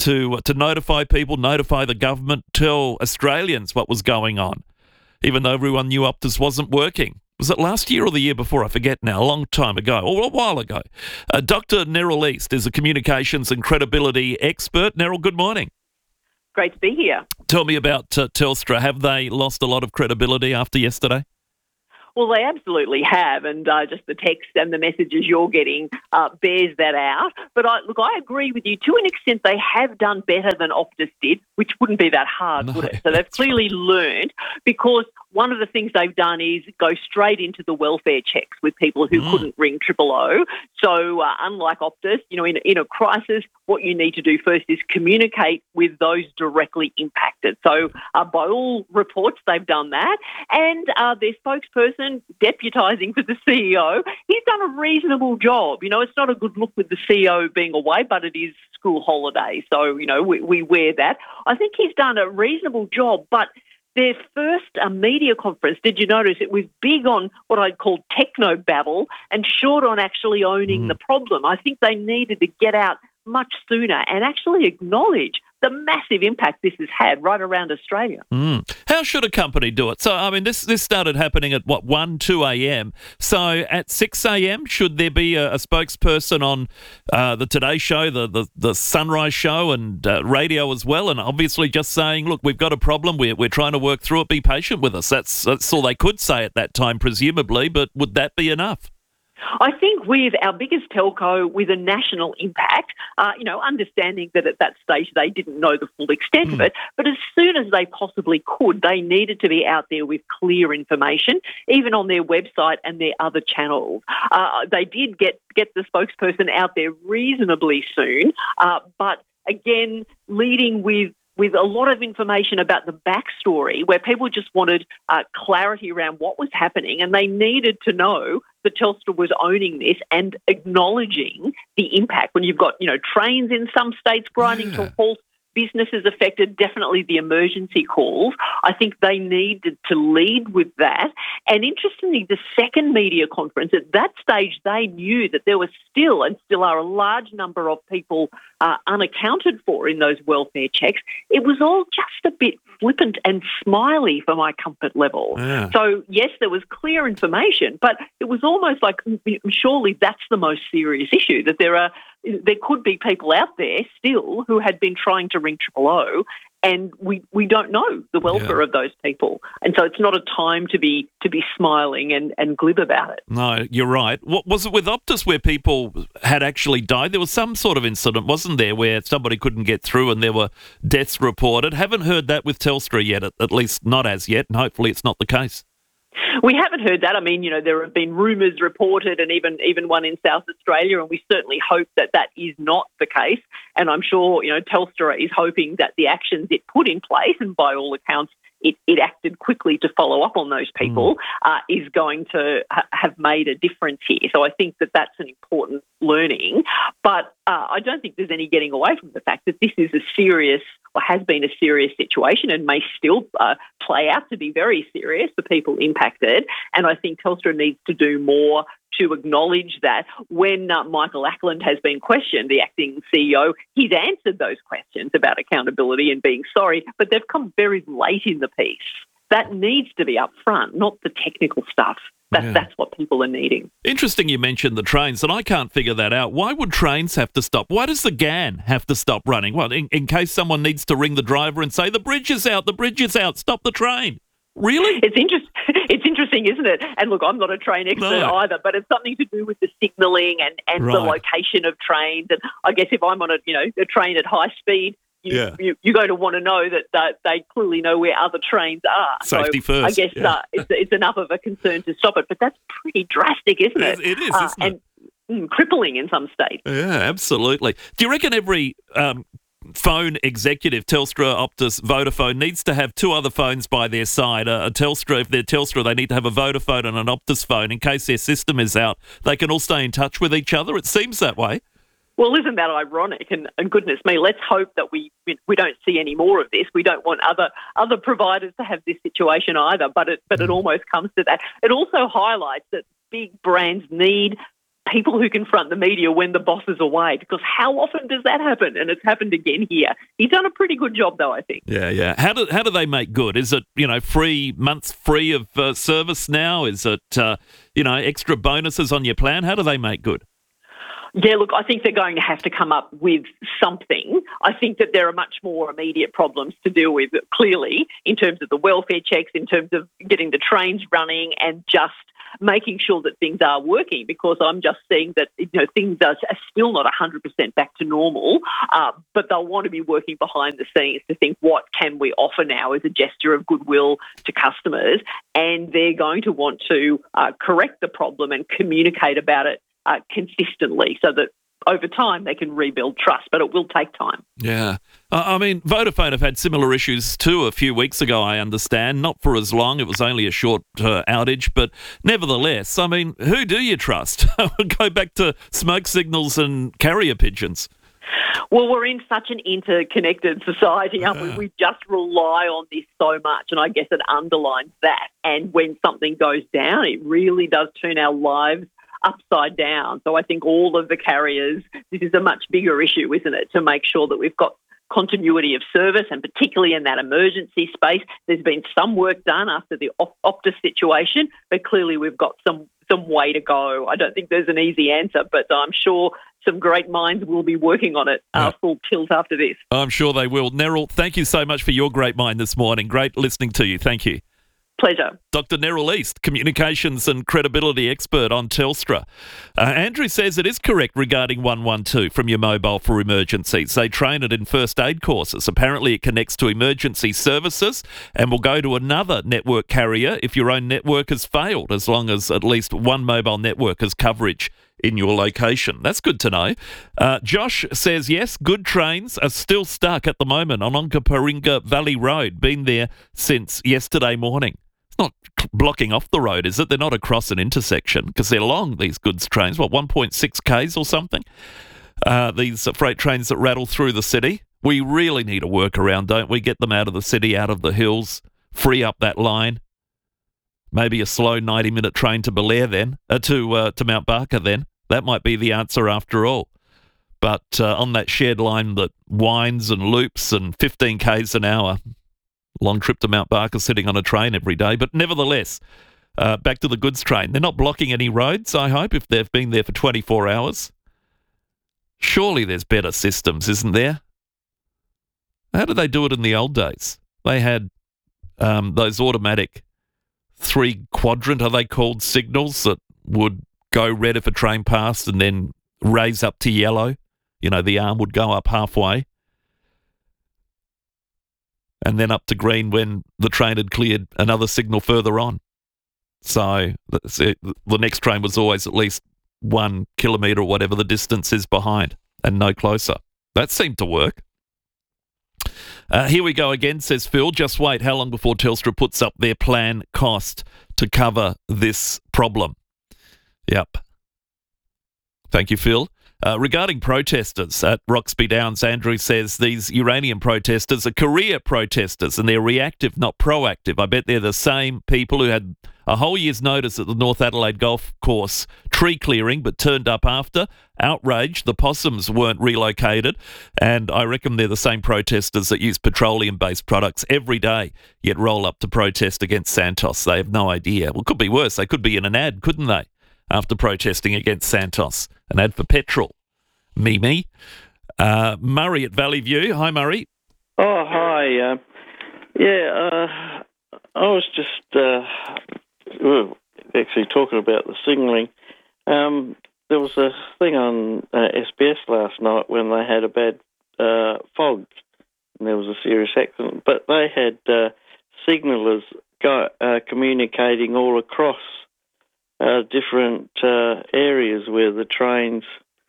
to notify people, notify the government, tell Australians what was going on, even though everyone knew Optus wasn't working. Was it last year or the year before? I forget now, a long time ago, or a while ago. Dr. Neril East is a communications and credibility expert. Neril, good morning. Great to be here. Tell me about Telstra. Have they lost a lot of credibility after yesterday? Well, they absolutely have, and just the text and the messages you're getting bears that out. But I agree with you. To an extent, they have done better than Optus did, which wouldn't be that hard, would it? So they've clearly learned, because one of the things they've done is go straight into the welfare checks with people who couldn't ring 000. So unlike Optus, in a crisis, what you need to do first is communicate with those directly impacted. So by all reports, they've done that. And their spokesperson, deputising for the CEO, he's done a reasonable job. It's not a good look with the CEO being away, but it is school holidays. So, we wear that. I think he's done a reasonable job, but their first media conference, did you notice, it was big on what I'd call techno-babble and short on actually owning the problem. I think they needed to get out much sooner and actually acknowledge the massive impact this has had right around Australia. How should a company do it? So, this started happening at, 1, 2 a.m. So at 6 a.m., should there be a spokesperson on the Today Show, the Sunrise Show and radio as well, and obviously just saying, look, we've got a problem, we're trying to work through it, be patient with us. That's all they could say at that time, presumably, but would that be enough? I think with our biggest telco with a national impact, understanding that at that stage they didn't know the full extent of it, but as soon as they possibly could, they needed to be out there with clear information, even on their website and their other channels. They did get the spokesperson out there reasonably soon, but again, leading with a lot of information about the backstory, where people just wanted clarity around what was happening, and they needed to know that Telstra was owning this and acknowledging the impact. When you've got, trains in some states grinding to a halt, businesses affected, definitely the emergency calls. I think they needed to lead with that. And interestingly, the second media conference, at that stage, they knew that there was still are a large number of people unaccounted for in those welfare checks. It was all just a bit flippant and smiley for my comfort level. Yeah. So, yes, there was clear information, but it was almost like, surely that's the most serious issue, that there could be people out there still who had been trying to ring 000, and we don't know the welfare of those people. And so it's not a time to be smiling and glib about it. No, you're right. What was it with Optus where people had actually died? There was some sort of incident, wasn't there, where somebody couldn't get through and there were deaths reported? Haven't heard that with Telstra yet, at least not as yet, and hopefully it's not the case. We haven't heard that. There have been rumours reported, and even one in South Australia, and we certainly hope that is not the case. And I'm sure, Telstra is hoping that the actions it put in place, and by all accounts, it acted quickly to follow up on those people, is going to have made a difference here. So I think that's an important learning. But I don't think there's any getting away from the fact that this is has been a serious situation and may still play out to be very serious for people impacted. And I think Telstra needs to do more to acknowledge that. When Michael Ackland has been questioned, the acting CEO, he's answered those questions about accountability and being sorry, but they've come very late in the piece. That needs to be up front, not the technical stuff. That's what people are needing. Interesting you mentioned the trains, and I can't figure that out. Why would trains have to stop? Why does the GAN have to stop running? Well, in case someone needs to ring the driver and say, the bridge is out, stop the train. Really? It's interesting, isn't it? And look, I'm not a train expert either, but it's something to do with the signalling and the location of trains. And I guess if I'm on a train at high speed, you're going to want to know that they clearly know where other trains are. Safety first. I guess it's enough of a concern to stop it, but that's pretty drastic, isn't it? It is, isn't it? And crippling in some states. Yeah, absolutely. Do you reckon every phone executive, Telstra, Optus, Vodafone, needs to have two other phones by their side? If they're Telstra, they need to have a Vodafone and an Optus phone in case their system is out. They can all stay in touch with each other. It seems that way. Well, isn't that ironic? And goodness me, let's hope that we don't see any more of this. We don't want other providers to have this situation either, but it almost comes to that. It also highlights that big brands need people who confront the media when the boss is away, because how often does that happen? And it's happened again here. He's done a pretty good job, though, I think. Yeah. How do they make good? Is it, months free of service now? Is it, extra bonuses on your plan? How do they make good? Yeah, look, I think they're going to have to come up with something. I think that there are much more immediate problems to deal with, clearly, in terms of the welfare checks, in terms of getting the trains running and just making sure that things are working, because I'm just seeing that things are still not 100% back to normal, but they'll want to be working behind the scenes to think, what can we offer now as a gesture of goodwill to customers? And they're going to want to correct the problem and communicate about it consistently so that over time they can rebuild trust, but it will take time. Yeah. Vodafone have had similar issues too a few weeks ago, I understand. Not for as long. It was only a short outage, but nevertheless, who do you trust? Go back to smoke signals and carrier pigeons. Well, we're in such an interconnected society, aren't we? We just rely on this so much, and I guess it underlines that. And when something goes down, it really does turn our lives upside down. So I think all of the carriers, this is a much bigger issue, isn't it, to make sure that we've got continuity of service, and particularly in that emergency space. There's been some work done after the Optus situation, but clearly we've got some way to go. I don't think there's an easy answer, but I'm sure some great minds will be working on it full tilt after this. I'm sure they will. Neril, thank you so much for your great mind this morning. Great listening to you. Thank you. Pleasure. Dr. Neril East, communications and credibility expert on Telstra. Andrew says it is correct regarding 112 from your mobile for emergencies. They train it in first aid courses. Apparently it connects to emergency services and will go to another network carrier if your own network has failed, as long as at least one mobile network has coverage in your location. That's good to know. Josh says, yes, good trains are still stuck at the moment on Onkaparinga Valley Road. Been there since yesterday morning. It's not blocking off the road, is it? They're not across an intersection, because they're long, these goods trains. 1.6 Ks or something? These freight trains that rattle through the city. We really need a workaround, don't we? Get them out of the city, out of the hills, free up that line. Maybe a slow 90-minute train to Belair then, to Mount Barker then. That might be the answer after all. But on that shared line that winds and loops and 15 Ks an hour, long trip to Mount Barker sitting on a train every day. But nevertheless, back to the goods train. They're not blocking any roads, I hope, if they've been there for 24 hours. Surely there's better systems, isn't there? How did they do it in the old days? They had those automatic 3-quadrant, are they called, signals that would go red if a train passed and then raise up to yellow. The arm would go up halfway. And then up to green when the train had cleared another signal further on. So the next train was always at least 1 kilometre or whatever the distance is behind, and no closer. That seemed to work. Here we go again, says Phil. Just wait. How long before Telstra puts up their plan cost to cover this problem? Yep. Thank you, Phil. Regarding protesters at Roxby Downs, Andrew says these uranium protesters are career protesters and they're reactive, not proactive. I bet they're the same people who had a whole year's notice at the North Adelaide Golf Course tree clearing but turned up after. Outraged, the possums weren't relocated, and I reckon they're the same protesters that use petroleum-based products every day, yet roll up to protest against Santos. They have no idea. Well, it could be worse. They could be in an ad, couldn't they? After protesting against Santos. An ad for petrol. Murray at Valley View. Hi, Murray. Oh, hi. I was just actually talking about the signalling. There was a thing on SBS last night when they had a bad fog and there was a serious accident, but they had signallers communicating all across different areas where the trains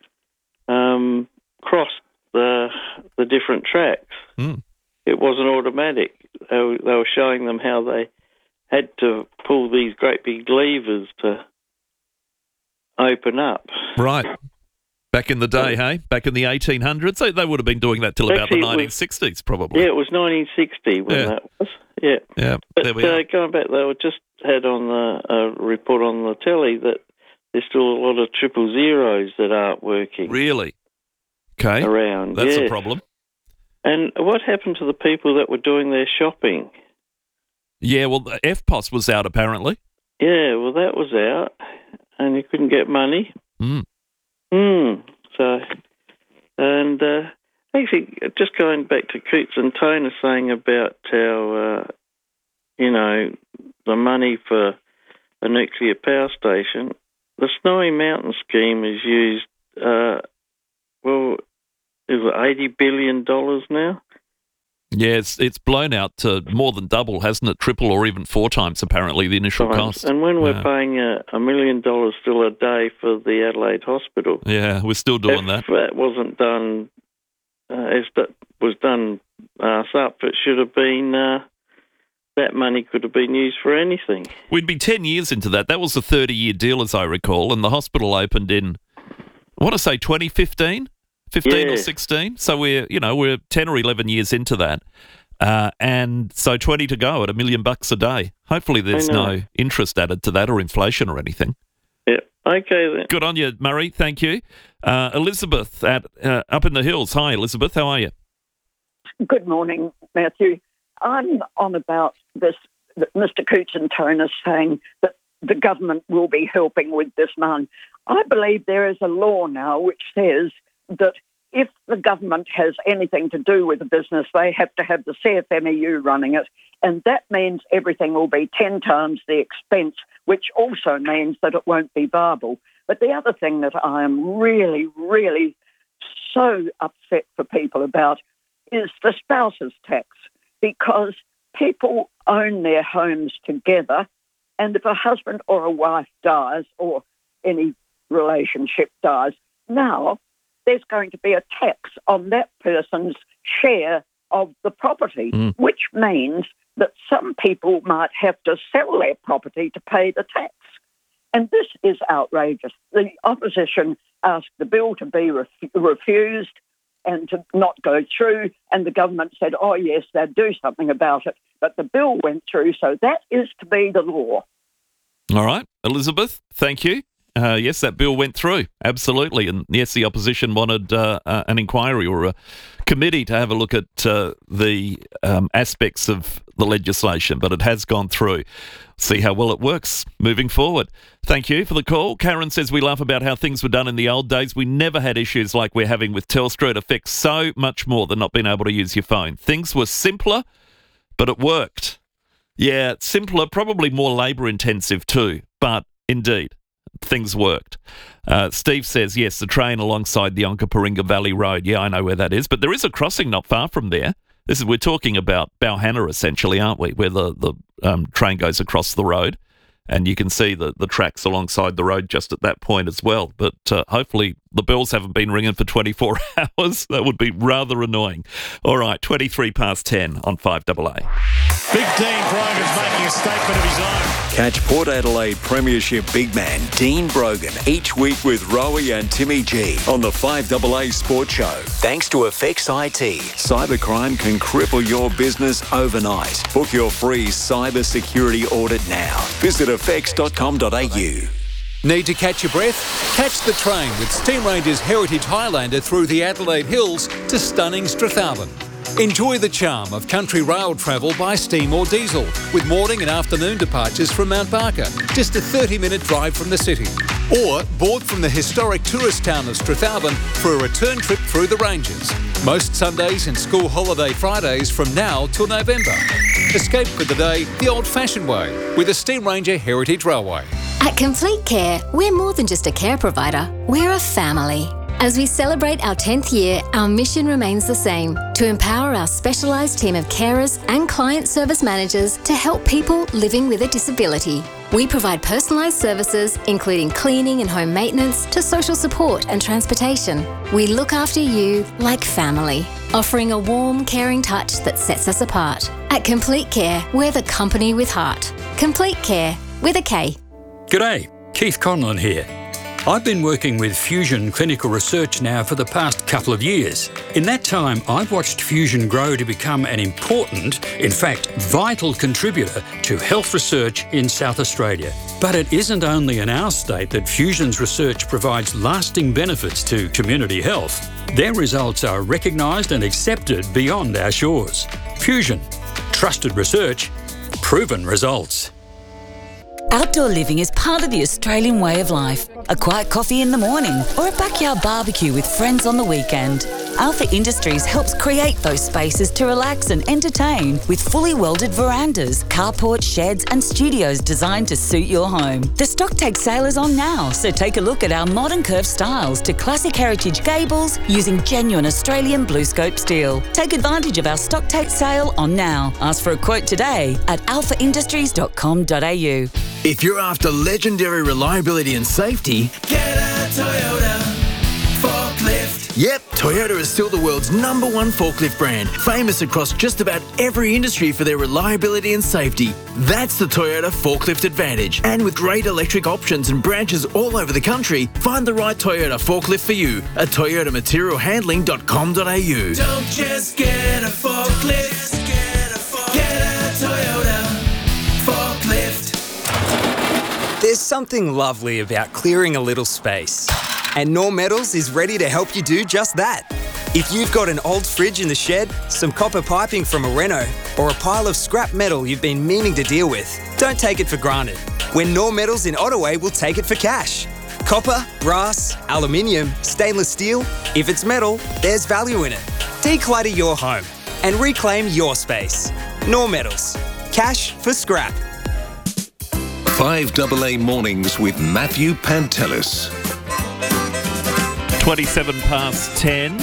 crossed the different tracks. It wasn't automatic. They were showing them how they had to pull these great big levers to open up. Right. Back in the day, hey? Back in the 1800s? They would have been doing that till about the 1960s, probably. Yeah, it was 1960 when that was. Yeah. Yeah. But going back, they were just had on a report on the telly that there's still a lot of 000s that aren't working. Really? Okay. Around, That's yes. a problem. And what happened to the people that were doing their shopping? Yeah, well, the FPOS was out apparently. Yeah, well, that was out, and you couldn't get money. So, and actually, just going back to Coots and Toner saying about how, the money for a nuclear power station, the Snowy Mountain scheme is used, is it $80 billion now? Yeah, it's blown out to more than double, hasn't it? Triple or even 4 times, apparently, the initial cost. And when we're paying $1 million still a day for the Adelaide Hospital. Yeah, we're still doing that. If that wasn't done, as that was done us up, it should have been, that money could have been used for anything. We'd be 10 years into that. That was a 30-year deal, as I recall, and the hospital opened in, I want to say 2015? 15 or 16. So we're 10 or 11 years into that. And so 20 to go at $1 million a day. Hopefully there's no interest added to that or inflation or anything. Yeah. Okay then. Good on you, Murray. Thank you. Elizabeth at up in the hills. Hi, Elizabeth. How are you? Good morning, Matthew. I'm on about this, Mr. Coots and Toner saying that the government will be helping with this man. I believe there is a law now which says that if the government has anything to do with the business, they have to have the CFMEU running it, and that means everything will be 10 times the expense, which also means that it won't be viable. But the other thing that I am really, really so upset for people about is the spouses tax, because people own their homes together, and if a husband or a wife dies or any relationship dies, now there's going to be a tax on that person's share of the property, which means that some people might have to sell their property to pay the tax. And this is outrageous. The opposition asked the bill to be refused and to not go through, and the government said, oh, yes, they'd do something about it. But the bill went through, so that is to be the law. All right. Elizabeth, thank you. Yes, that bill went through, absolutely. And yes, the opposition wanted an inquiry or a committee to have a look at the aspects of the legislation, but it has gone through. See how well it works moving forward. Thank you for the call. Karen says, we laugh about how things were done in the old days. We never had issues like we're having with Telstra. It affects so much more than not being able to use your phone. Things were simpler, but it worked. Yeah, simpler, probably more labour intensive too, but indeed. Things worked. Steve says, yes, the train alongside the Onkaparinga Valley Road. Yeah, I know where that is. But there is a crossing not far from there. We're talking about Balhanna, essentially, aren't we, where the train goes across the road. And you can see the tracks alongside the road just at that point as well. But hopefully the bells haven't been ringing for 24 hours. That would be rather annoying. All right, 23 past 10 on 5AA. Big Dean Brogan's making a statement of his own. Catch Port Adelaide Premiership big man Dean Brogan each week with Rowie and Timmy G on the 5AA Sports Show. Thanks to Effects IT. Cybercrime can cripple your business overnight. Book your free cyber security audit now. Visit effects.com.au. Need to catch your breath? Catch the train with Steam Ranger's Heritage Highlander through the Adelaide Hills to stunning Strathalbyn. Enjoy the charm of country rail travel by steam or diesel, with morning and afternoon departures from Mount Barker, just a 30-minute drive from the city. Or board from the historic tourist town of Strathalbyn for a return trip through the ranges. Most Sundays and school holiday Fridays from now till November. Escape for the day the old-fashioned way with the Steam Ranger Heritage Railway. At Complete Care, we're more than just a care provider, we're a family. As we celebrate our 10th year, our mission remains the same, to empower our specialised team of carers and client service managers to help people living with a disability. We provide personalised services, including cleaning and home maintenance, to social support and transportation. We look after you like family, offering a warm, caring touch that sets us apart. At Complete Care, we're the company with heart. Complete Care, with a K. G'day, Keith Conlon here. I've been working with Fusion Clinical Research now for the past couple of years. In that time, I've watched Fusion grow to become an important, in fact, vital contributor to health research in South Australia. But it isn't only in our state that Fusion's research provides lasting benefits to community health. Their results are recognised and accepted beyond our shores. Fusion. Trusted research. Proven results. Outdoor living is part of the Australian way of life. A quiet coffee in the morning or a backyard barbecue with friends on the weekend. Alpha Industries helps create those spaces to relax and entertain with fully welded verandas, carports, sheds and studios designed to suit your home. The stock take sale is on now, so take a look at our modern curved styles to classic heritage gables using genuine Australian BlueScope steel. Take advantage of our stock take sale on now. Ask for a quote today at alphaindustries.com.au. If you're after legendary reliability and safety, get a Toyota forklift. Yep, Toyota is still the world's #1 forklift brand, famous across just about every industry for their reliability and safety. That's the Toyota Forklift Advantage. And with great electric options and branches all over the country, find the right Toyota forklift for you at toyotamaterialhandling.com.au. Don't just get a forklift, get a Toyota forklift. There's something lovely about clearing a little space. And Norm Metals is ready to help you do just that. If you've got an old fridge in the shed, some copper piping from a reno, or a pile of scrap metal you've been meaning to deal with, don't take it for granted. When Norm Metals in Ottaway will take it for cash. Copper, brass, aluminium, stainless steel, if it's metal, there's value in it. Declutter your home and reclaim your space. Norm Metals. Cash for scrap. 5AA Mornings with Matthew Pantelis. 27 past 10.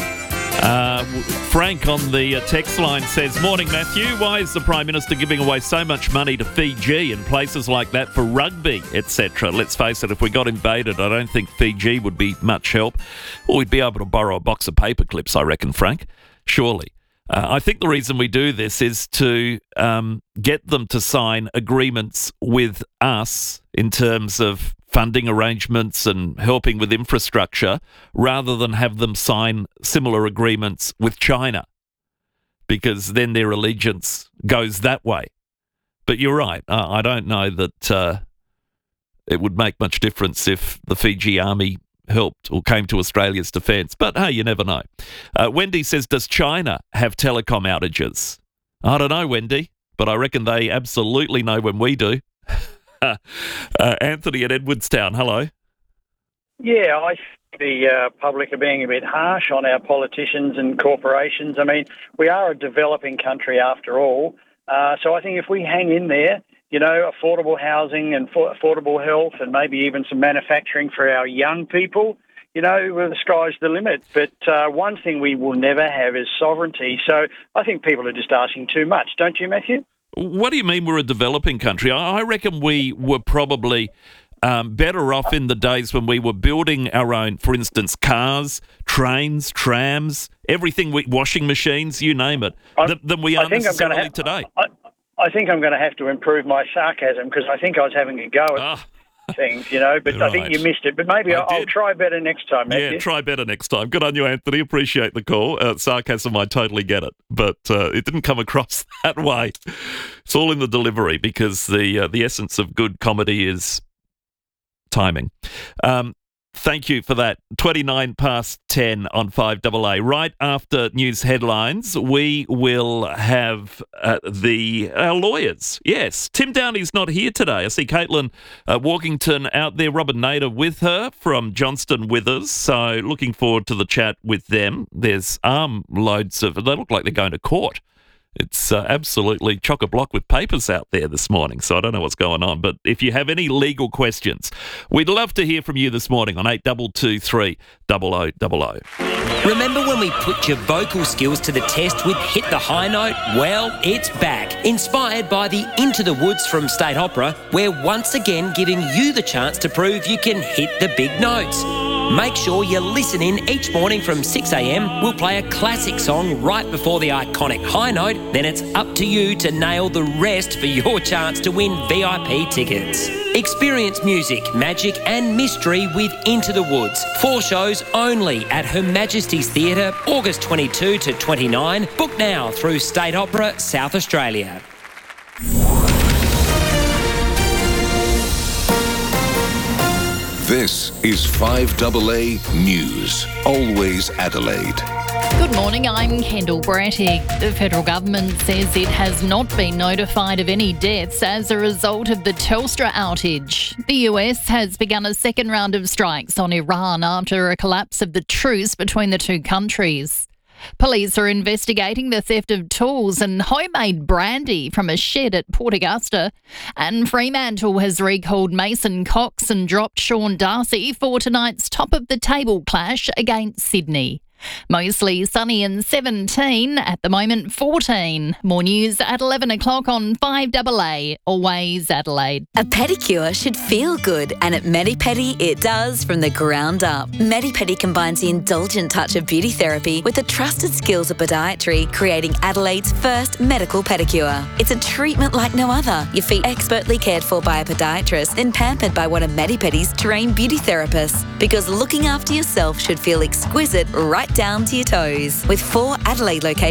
Frank on the text line says, "Morning, Matthew. Why is the Prime Minister giving away so much money to Fiji and places like that for rugby, etc.? Let's face it, if we got invaded, I don't think Fiji would be much help. Or we'd be able to borrow a box of paper clips, I reckon, Frank. Surely. I think the reason we do this is to get them to sign agreements with us in terms of funding arrangements and helping with infrastructure, rather than have them sign similar agreements with China, because then their allegiance goes that way. But you're right. I don't know that it would make much difference if the Fiji army helped or came to Australia's defence. But hey, you never know. Wendy says, does China have telecom outages? I don't know, Wendy, but I reckon they absolutely know when we do. Anthony at Edwardstown, hello. Yeah, I think the public are being a bit harsh on our politicians and corporations. I mean, we are a developing country after all. So I think if we hang in there, you know, affordable housing and affordable health and maybe even some manufacturing for our young people, you know, the sky's the limit. But one thing we will never have is sovereignty. So I think people are just asking too much, don't you, Matthew? What do you mean we're a developing country? I reckon we were probably better off in the days when we were building our own, for instance, cars, trains, trams, everything, washing machines, you name it, than we are necessarily today. I think I'm going to have to improve my sarcasm, because I think I was having a go at things, you know, but right. I think you missed it. But maybe I'll try better next time, Matthew. Yeah, try better next time. Good on you, Anthony. Appreciate the call. Sarcasm, I totally get it, but it didn't come across that way. It's all in the delivery, because the essence of good comedy is timing. Thank you for that. 29 past 10 on 5AA. Right after news headlines, we will have our lawyers. Yes, Tim Downey's not here today. I see Caitlin Walkington out there, Robin Nader with her from Johnston Withers. So looking forward to the chat with them. There's armloads of, they look like they're going to court. It's absolutely chock-a-block with papers out there this morning, so I don't know what's going on. But if you have any legal questions, we'd love to hear from you this morning on 8223 0000. Remember when we put your vocal skills to the test with Hit the High Note? Well, it's back. Inspired by the Into the Woods from State Opera, we're once again giving you the chance to prove you can hit the big notes. Make sure you listen in each morning from 6 a.m. We'll play a classic song right before the iconic high note. Then it's up to you to nail the rest for your chance to win VIP tickets. Experience music, magic and mystery with Into the Woods. 4 shows only at Her Majesty's Theatre, August 22 to 29. Book now through State Opera, South Australia. This is 5AA News. Always Adelaide. Good morning, I'm Kendall Brattig. The federal government says it has not been notified of any deaths as a result of the Telstra outage. The US has begun a second round of strikes on Iran after a collapse of the truce between the two countries. Police are investigating the theft of tools and homemade brandy from a shed at Port Augusta. And Fremantle has recalled Mason Cox and dropped Sean Darcy for tonight's top-of-the-table clash against Sydney. Mostly sunny and 17, at the moment 14. More news at 11 o'clock on 5AA, Always Adelaide. A pedicure should feel good, and at Medi-Pedi it does from the ground up. Medi-Pedi combines the indulgent touch of beauty therapy with the trusted skills of podiatry, creating Adelaide's first medical pedicure. It's a treatment like no other. Your feet expertly cared for by a podiatrist, then pampered by one of Medi-Pedi's trained beauty therapists. Because looking after yourself should feel exquisite right down to your toes. With 4 Adelaide locations